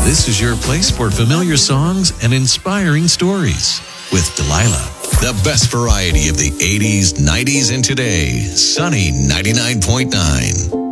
This is your place for familiar songs and inspiring stories with Delilah. The best variety of the 80s, 90s, and today. Sunny 99.9.